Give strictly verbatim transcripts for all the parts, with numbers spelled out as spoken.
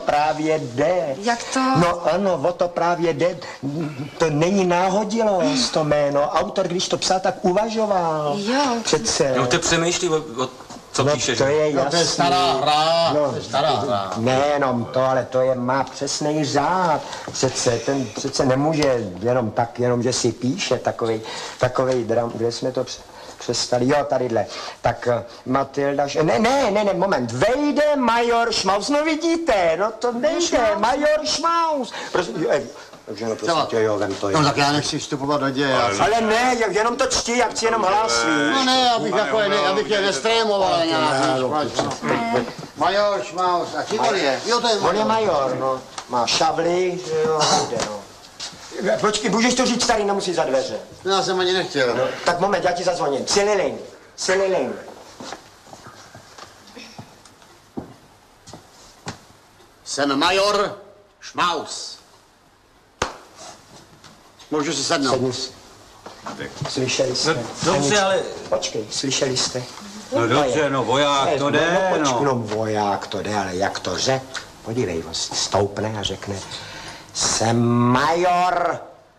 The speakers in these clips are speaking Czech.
právě jde. Jak to? No ano, o to právě jde. To není náhodilost, to jméno. Autor, když to psal, tak uvažoval. Jo. Přece. No to přemýšlí o, o co no, píšeš. to je jasný. No, to je stará hra, no, to je stará hra. Nejenom to, ale to je, má přesný řád. Přece, ten přece nemůže jenom tak, jenom že si píše takovej, takovej dram, kde jsme to pře- přestali, jo, tadyhle. Tak Matilda, ne, ne, ne, ne, moment, vejde major Šmaus, no vidíte, no to nejde, major Šmaus. Prosím, takže no prosím tě, jo, vem to. No tak já nechci vstupovat do děje. Ale, ale ne, jenom to čti, jak si jenom hlásí. No ne, abych jako, ne, abych tě nestrémoval nějak. Major Šmaus, a čím on je? Jo, to je major. On je major, no, má šavly, že jo, jde, no. Počkej, můžeš to říct tady, nemusí za dveře. Já jsem ani nechtěl. No, tak moment, já ti zazvoním. Cililin, Cililin. Jsem major Šmaus. Můžu si sednout. Sedni si. Slyšeli jste? No, dobře, ale... Počkej, slyšeli jste? No dobře, no voják to jde, no. Počkej, no. no voják to jde, ale jak to řek? Podívej, on stoupne a řekne, jsem major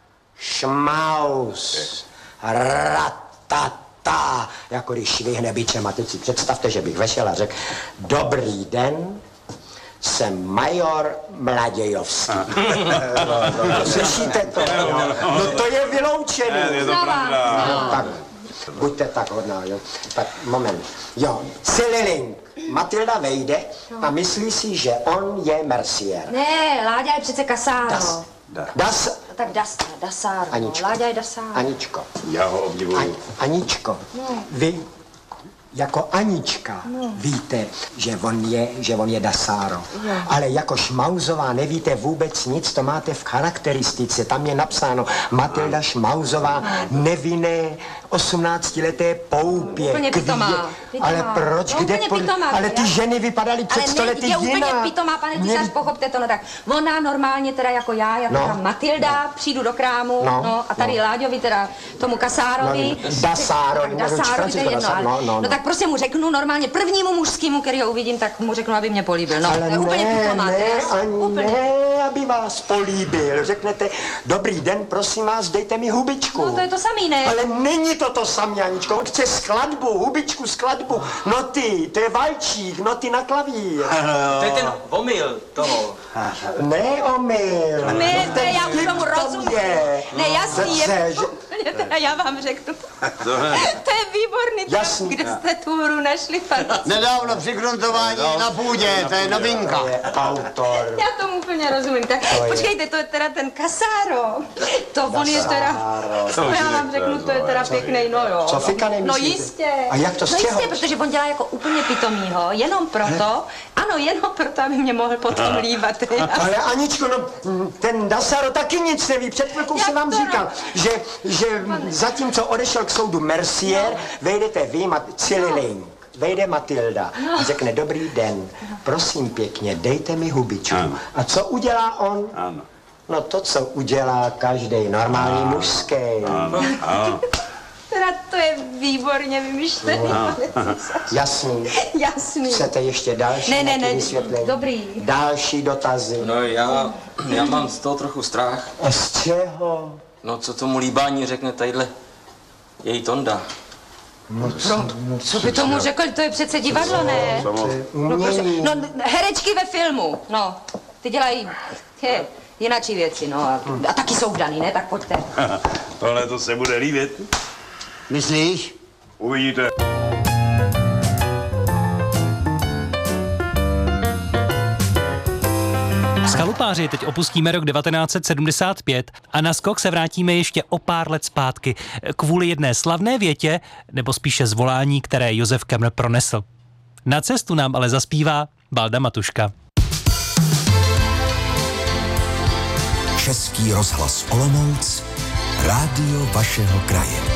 Šmaus. Ratata. Jako když švihne bičem a teď si představte, že bych vešel a řekl, dobrý den, jsem major Mladějovský. Slyšíte to? No to je vyloučený. Je to pravda. No, tak, buďte tak hodná, jo. Tak, moment. Jo, Cililink. Matilda vejde a myslí si, že on je Mercier. Ne, Láďa je přece Kasáro. Das. Das. Tak das, Dasáro. Aničko. Láďa je Dasáro. Aničko. Já ho obdivuji. Ani, Aničko, vy jako Anička víte, že on je, že on je Dasáro. Ale jako Šmauzová nevíte vůbec nic, to máte v charakteristice. Tam je napsáno Matilda Šmauzová, nevinné osmnáctileté poupě. Úplně pitomá. Ale proč? No, Kde? úplně Po, pitomá, ale ty já- ženy vypadaly před Ale sto ne, lety je úplně jinak. pitomá, pane Mě- Tisař, pochopte to, no tak. Ona normálně teda jako já, jako No. ta Matilda, přijdu do krámu, No. no, a tady No. Láďovi teda tomu Kasárovi. No, Dasárovi, tak nevím, Dasárovi, to je Francisco jedno, Dasáro, ale, no, no, no, no. tak prostě mu řeknu normálně prvnímu mužskému, který ho uvidím, tak mu řeknu, aby mě políbil. No, Ale to je úplně ne, pitomá. ne, teda. ani Úplně. ne, aby vás políbil. Řeknete, dobrý den, prosím vás, dejte mi hubičku. No to je to samý, ne? Ale není to to samý, Aničko. On chce skladbu, hubičku, skladbu. Noty, to je valčík, noty na klavír. To je ten omyl toho. Ne, omyl. Ne, to je, já už Vtip tomu tam rozumím. je. Ne, jasný, je Přece, že- úplně, teda já vám řeknu. To je výborný, teda, Jasný. kde jste tu hru našli, pane. Nedávno při gruntování na půdě, to je novinka. To je autor. Já tomu úplně rozumím. Tak je- počkejte, to je teda ten Kasáro. To on je teda, to já vám řeknu, to je teda pěkný, no jo. Co fika No nemyslíte? jistě. A jak to z No čeho? jistě, protože on dělá jako úplně pitomýho, jenom proto, ano, jenom proto, aby mě mohl potom líbat. Ale Aničko, no, ten Dasáro taky nic neví. Před chvilkou Jak jsem vám to říkal, no? že, že zatímco odešel k soudu Mercier, vejdete vy, Mat- Cililink. Vejde Matilda a řekne, dobrý den, prosím pěkně, dejte mi hubičku. Ano. A co udělá on? Ano. No to, co udělá každý normální mužský. Ano, ano. Teda to je výborně vymyšlený, pane Císař. Jasný. Jasný. Chcete ještě další Ne, ne, nějaké ne, vysvětlení? dobrý. Další dotazy. No já, já mám z toho trochu strach. A z čeho? No co tomu líbání řekne tadyhle její Tonda. Co by tomu řekl, to je přece divadlo, ne? No, prostě, Umění. no, herečky ve filmu, no, ty dělají je, jinačí věci, no, a, a taky jsou vdaný, ne, tak pojďte. Tohle to se bude líbit. Myslíš? Uvidíte. Chalupáři teď opustíme rok devatenáct set sedmdesát pět a na skok se vrátíme ještě o pár let zpátky kvůli jedné slavné větě, nebo spíše zvolání, které Josef Kemner pronesl. Na cestu nám ale zaspívá Valda Matuška. Český rozhlas Olomouc, rádio vašeho kraje.